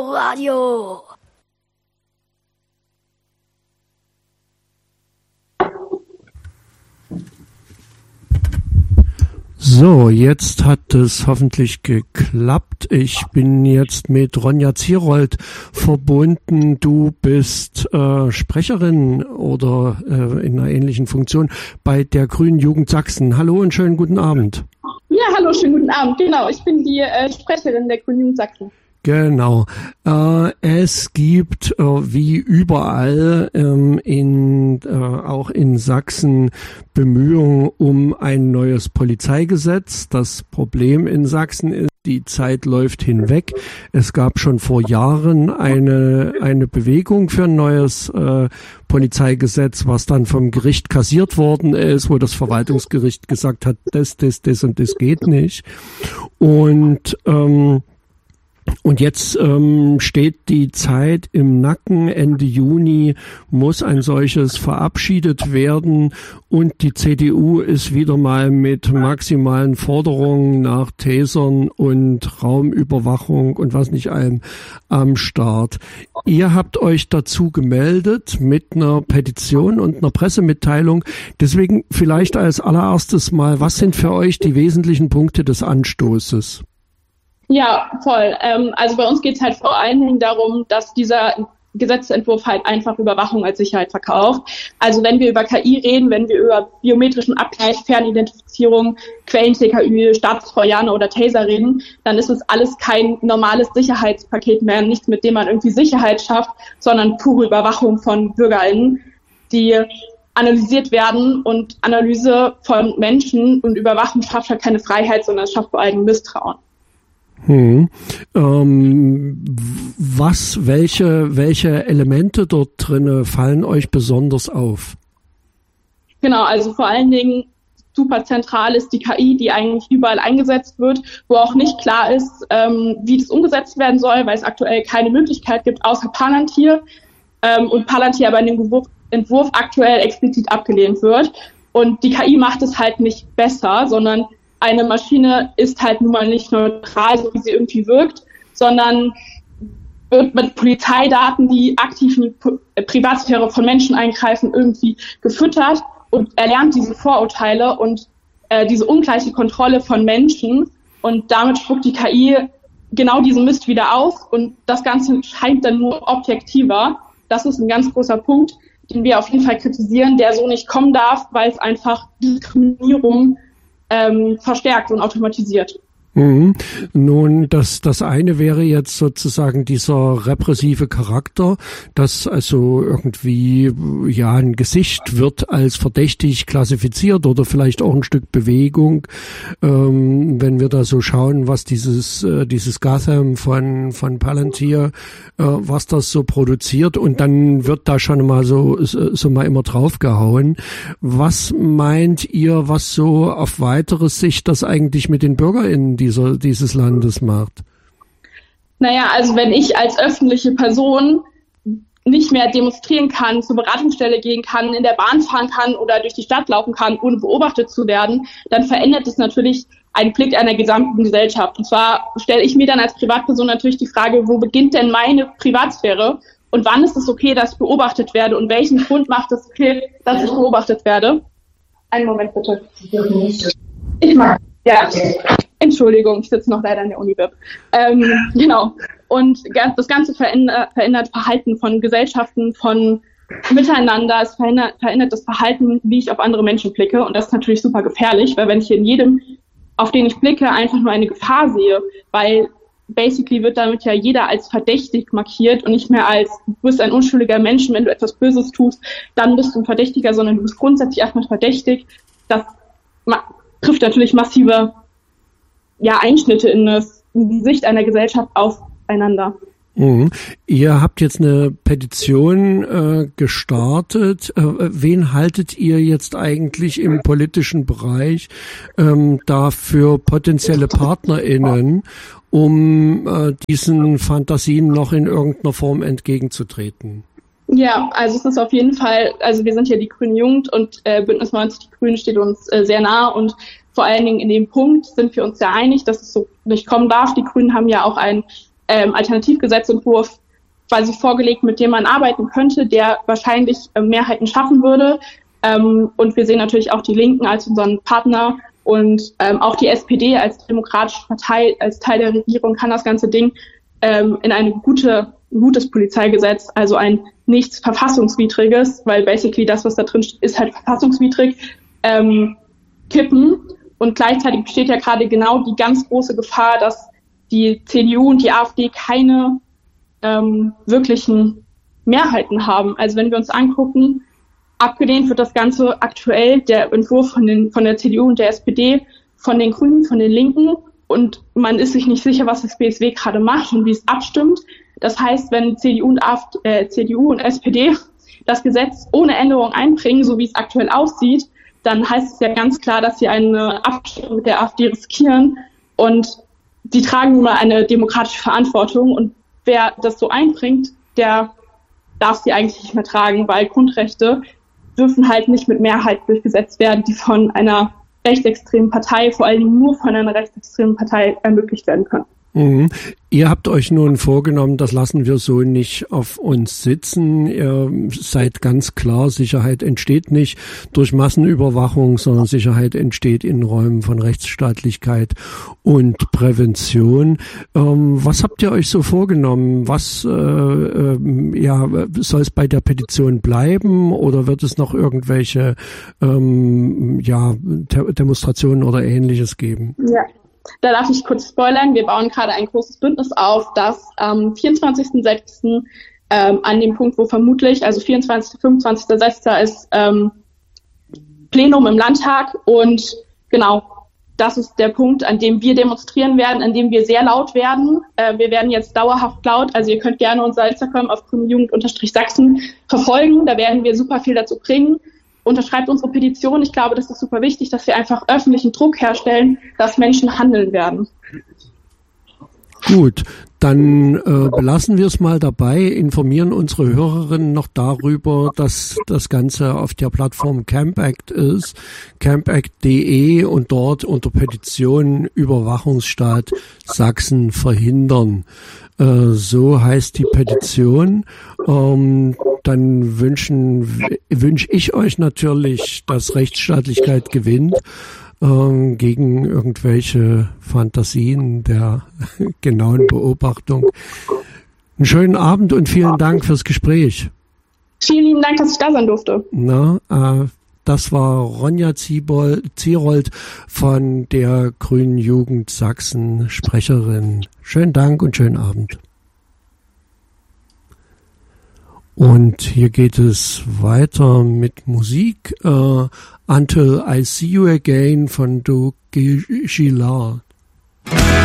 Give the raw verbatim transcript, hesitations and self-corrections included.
Autoradio. So, jetzt hat es hoffentlich geklappt. Ich bin jetzt mit Ronja Zierold verbunden. Du bist äh, Sprecherin oder äh, in einer ähnlichen Funktion bei der Grünen Jugend Sachsen. Hallo und schönen guten Abend. Ja, hallo, schönen guten Abend. Genau, ich bin die äh, Sprecherin der Grünen Jugend Sachsen. Genau. Äh, es gibt äh, wie überall ähm, in äh, auch in Sachsen Bemühungen um ein neues Polizeigesetz. Das Problem in Sachsen ist, die Zeit läuft hinweg. Es gab schon vor Jahren eine eine Bewegung für ein neues äh, Polizeigesetz, was dann vom Gericht kassiert worden ist, wo das Verwaltungsgericht gesagt hat, das, das, das und das geht nicht. Und ähm, Und jetzt ähm, steht die Zeit im Nacken. Ende Juni muss ein solches verabschiedet werden. Und die C D U ist wieder mal mit maximalen Forderungen nach Tasern und Raumüberwachung und was nicht allem am Start. Ihr habt euch dazu gemeldet mit einer Petition und einer Pressemitteilung. Deswegen vielleicht als allererstes mal, was sind für euch die wesentlichen Punkte des Anstoßes? Ja, voll. Ähm, also bei uns geht es halt vor allen Dingen darum, dass dieser Gesetzentwurf halt einfach Überwachung als Sicherheit verkauft. Also wenn wir über K I reden, wenn wir über biometrischen Abgleich, Fernidentifizierung, Quellen-T K Ü, Staatstrojaner oder Taser reden, dann ist es alles kein normales Sicherheitspaket mehr, nichts, mit dem man irgendwie Sicherheit schafft, sondern pure Überwachung von BürgerInnen, die analysiert werden, und Analyse von Menschen und Überwachung schafft halt keine Freiheit, sondern es schafft vor allem Misstrauen. Hm. Ähm, was, welche, welche Elemente dort drinne fallen euch besonders auf? Genau, also vor allen Dingen super zentral ist die K I, die eigentlich überall eingesetzt wird, wo auch nicht klar ist, ähm, wie das umgesetzt werden soll, weil es aktuell keine Möglichkeit gibt, außer Palantir, ähm, und Palantir aber in dem Entwurf, Entwurf aktuell explizit abgelehnt wird. Und die K I macht es halt nicht besser, sondern eine Maschine ist halt nun mal nicht neutral, so wie sie irgendwie wirkt, sondern wird mit Polizeidaten, die aktiv in die Privatsphäre von Menschen eingreifen, irgendwie gefüttert und erlernt diese Vorurteile und äh, diese ungleiche Kontrolle von Menschen, und damit spuckt die K I genau diesen Mist wieder aus, und das Ganze scheint dann nur objektiver. Das ist ein ganz großer Punkt, den wir auf jeden Fall kritisieren, der so nicht kommen darf, weil es einfach Diskriminierung Ähm, verstärkt und automatisiert. Mhm. Nun, das, das eine wäre jetzt sozusagen dieser repressive Charakter, dass also irgendwie, ja, ein Gesicht wird als verdächtig klassifiziert oder vielleicht auch ein Stück Bewegung. Ähm, wenn wir da so schauen, was dieses, äh, dieses Gotham von, von Palantir, äh, was das so produziert, und dann wird da schon mal so, so, so mal immer draufgehauen. Was meint ihr, was so auf weitere Sicht das eigentlich mit den BürgerInnen Dieser, dieses Landes macht? Naja, also wenn ich als öffentliche Person nicht mehr demonstrieren kann, zur Beratungsstelle gehen kann, in der Bahn fahren kann oder durch die Stadt laufen kann, ohne beobachtet zu werden, dann verändert es natürlich einen Blick einer gesamten Gesellschaft. Und zwar stelle ich mir dann als Privatperson natürlich die Frage, wo beginnt denn meine Privatsphäre und wann ist es okay, dass ich beobachtet werde, und welchen Grund macht es okay, dass ich beobachtet werde? Einen Moment bitte. Ich mag. Ja. Entschuldigung, ich sitze noch leider in der Uni-Bib. Ähm, genau. Und das Ganze verändert, verändert Verhalten von Gesellschaften, von Miteinander. Es verändert, verändert das Verhalten, wie ich auf andere Menschen blicke. Und das ist natürlich super gefährlich, weil wenn ich in jedem, auf den ich blicke, einfach nur eine Gefahr sehe, weil basically wird damit ja jeder als verdächtig markiert und nicht mehr als, du bist ein unschuldiger Mensch, wenn du etwas Böses tust, dann bist du ein Verdächtiger, sondern du bist grundsätzlich erstmal verdächtig. Das ma- trifft natürlich massive ja, Einschnitte in, das, in die Sicht einer Gesellschaft aufeinander. Mhm. Ihr habt jetzt eine Petition äh, gestartet. Äh, wen haltet ihr jetzt eigentlich im politischen Bereich ähm, da für potenzielle PartnerInnen, um äh, diesen Fantasien noch in irgendeiner Form entgegenzutreten? Ja, also es ist auf jeden Fall, also wir sind ja die Grüne Jugend, und äh, Bündnis neunzig Die Grünen steht uns äh, sehr nah, und vor allen Dingen in dem Punkt sind wir uns sehr einig, dass es so nicht kommen darf. Die Grünen haben ja auch ein ähm, Alternativgesetzentwurf quasi vorgelegt, mit dem man arbeiten könnte, der wahrscheinlich äh, Mehrheiten schaffen würde. Ähm, und wir sehen natürlich auch die Linken als unseren Partner und ähm, auch die S P D als demokratische Partei, als Teil der Regierung kann das ganze Ding ähm, in eine gute, ein gutes Polizeigesetz, also ein nichts Verfassungswidriges, weil basically das, was da drin steht, ist halt verfassungswidrig, ähm, kippen. Und gleichzeitig besteht ja gerade genau die ganz große Gefahr, dass die C D U und die AfD keine ähm, wirklichen Mehrheiten haben. Also wenn wir uns angucken, abgelehnt wird das Ganze aktuell, der Entwurf von, den, von der C D U und der S P D, von den Grünen, von den Linken. Und man ist sich nicht sicher, was das B S W gerade macht und wie es abstimmt. Das heißt, wenn C D U und, AfD, äh, C D U und S P D das Gesetz ohne Änderung einbringen, so wie es aktuell aussieht, dann heißt es ja ganz klar, dass sie eine Abstimmung mit der AfD riskieren. Und die tragen nun mal eine demokratische Verantwortung. Und wer das so einbringt, der darf sie eigentlich nicht mehr tragen, weil Grundrechte dürfen halt nicht mit Mehrheit durchgesetzt werden, die von einer rechtsextremen Partei, vor allem nur von einer rechtsextremen Partei ermöglicht werden können. Mhm. Ihr habt euch nun vorgenommen, das lassen wir so nicht auf uns sitzen. Ihr seid ganz klar, Sicherheit entsteht nicht durch Massenüberwachung, sondern Sicherheit entsteht in Räumen von Rechtsstaatlichkeit und Prävention. Ähm, was habt ihr euch so vorgenommen? Was äh, äh, ja, soll es bei der Petition bleiben oder wird es noch irgendwelche ähm, ja, Demonstrationen oder Ähnliches geben? Ja. Da darf ich kurz spoilern. Wir bauen gerade ein großes Bündnis auf, das am vierundzwanzigsten sechsten ähm, an dem Punkt, wo vermutlich, also vierundzwanzigsten fünfundzwanzigsten sechsten ist ähm, Plenum im Landtag und genau, das ist der Punkt, an dem wir demonstrieren werden, an dem wir sehr laut werden. Äh, wir werden jetzt dauerhaft laut, also ihr könnt gerne unser Instagram auf grüne Jugend Sachsen verfolgen, da werden wir super viel dazu bringen. Unterschreibt unsere Petition. Ich glaube, das ist super wichtig, dass wir einfach öffentlichen Druck herstellen, dass Menschen handeln werden. Gut, dann äh, belassen wir es mal dabei, informieren unsere Hörerinnen noch darüber, dass das Ganze auf der Plattform CampAct ist, campact punkt de und dort unter Petition Überwachungsstaat Sachsen verhindern. Äh, so heißt die Petition. Ähm, dann wünschen wünsche ich euch natürlich, dass Rechtsstaatlichkeit gewinnt ähm, gegen irgendwelche Fantasien der genauen Beobachtung. Einen schönen Abend und vielen Dank fürs Gespräch. Vielen lieben Dank, dass ich da sein durfte. Na, äh, das war Ronja Zierold von der Grünen Jugend Sachsen, Sprecherin. Schönen Dank und schönen Abend. Und hier geht es weiter mit Musik. Uh, Until I See You Again von Doug Gillard.